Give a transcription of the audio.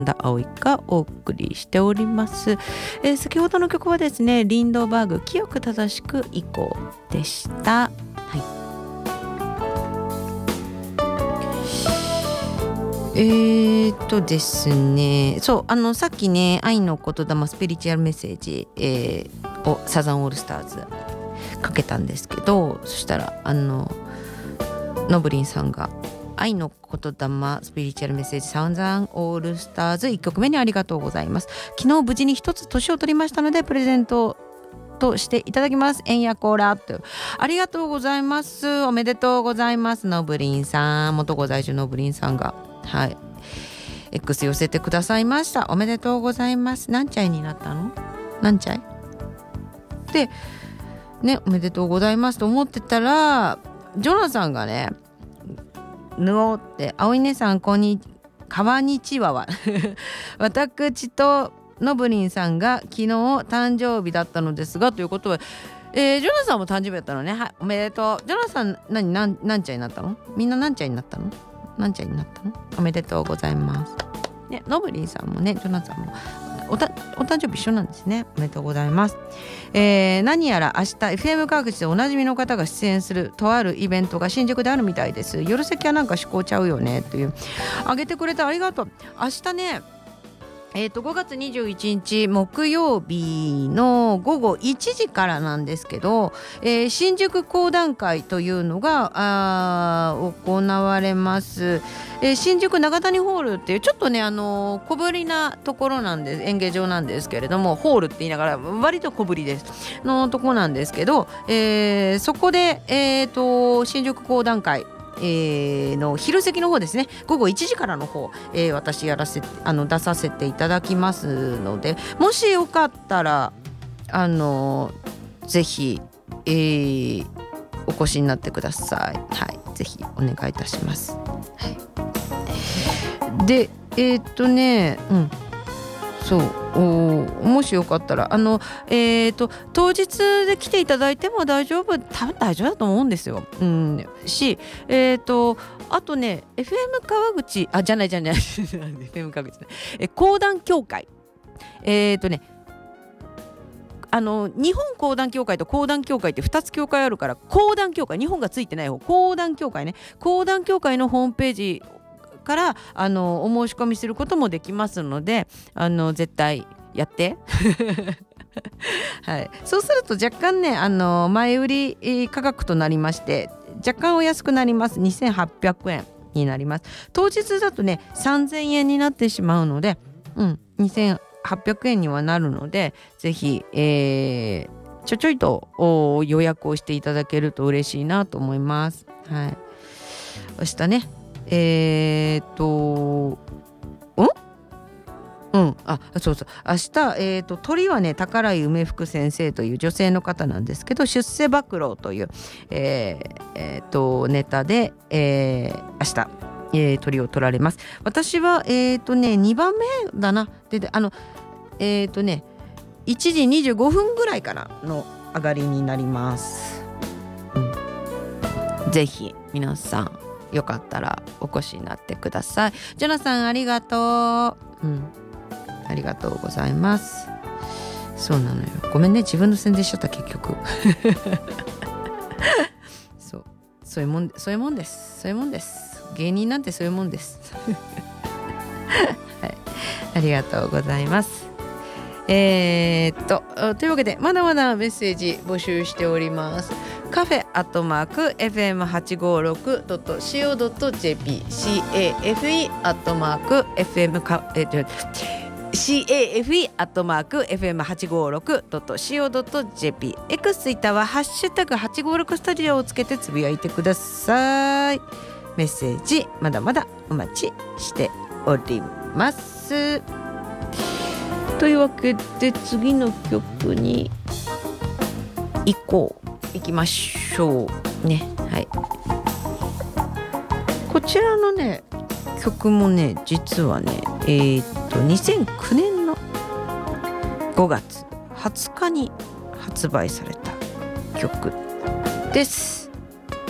田葵がお送りしております。先ほどの曲はですね、リンドバーグ清く正しく以降でした。はい。ですね、そうさっきね愛の言霊スピリチュアルメッセージ、をサザンオールスターズかけたんですけど、そしたらノブリンさんが愛の言霊スピリチュアルメッセージサザンオールスターズ1曲目にありがとうございます。昨日無事に一つ年を取りましたのでプレゼントとしていただきます。エンヤコーラとありがとうございます。おめでとうございます。ノブリンさん、元ご在住ノブリンさんがはい X 寄せてくださいました。おめでとうございます。何チャイになったの？何チャイでね、おめでとうございますと思ってたらジョナサンがねぬおって葵姉さんこんにちは私とノブリンさんが昨日誕生日だったのですがということは、ジョナサンも誕生日だったのね。はい、おめでとう。ジョナサン何チャイになったの？みんな何チャイになったの？何チャイになったの？おめでとうございますね。ノブリンさんもねジョナサンもお誕生日一緒なんですね。おめでとうございます。何やら明日 FM 川口でおなじみの方が出演するとあるイベントが新宿であるみたいです。夜席はなんか趣向ちゃうよねというあげてくれてありがとう。明日ね5月21日木曜日の午後1時からなんですけど、新宿講談会というのが行われます。新宿長谷ホールっていうちょっとね小ぶりなところなんです。演芸場なんですけれども、ホールって言いながら割と小ぶりですのとこなんですけど、そこで新宿講談会の昼席の方ですね、午後1時からの方、私出させていただきますので、もしよかったらぜひ、お越しになってください。はい、ぜひお願いいたします。はい、でそうもしよかったら当日で来ていただいても多分大丈夫だと思うんですよ。しあとね FM 川口じゃないFM 川口講談協会日本講談協会と講談協会って2つ協会あるから、講談協会日本がついてない方講談協会ね、講談協会のホームページからお申し込みすることもできますので絶対やってはい、そうすると若干ね前売り価格となりまして若干お安くなります。2800円になります。当日だとね3000円になってしまうので、2800円にはなるのでぜひ、ちょいと予約をしていただけると嬉しいなと思います。はい、明日ねそう明日鳥はね宝井梅福先生という女性の方なんですけど、出世暴露というネタで、明日鳥を取られます。私は2番目だな。で1時25分ぐらいからの上がりになります。ぜひ皆さんよかったらお越しになってください。ジョナさんありがとう。ありがとうございます。そうなのよ。ごめんね、自分の宣伝しちゃった結局。そういうもんです。芸人なんてそういうもんです。はい、ありがとうございます。というわけでまだまだメッセージ募集しております。カフェ@fm856.co.jp cafe@fm856.co.jp X ツイッターはハッシュタグ856スタジオをつけてつぶやいてください。メッセージまだまだお待ちしております。というわけで次の曲に行きましょうね。はい、こちらのね曲もね実はね2009年の5月20日に発売された曲です。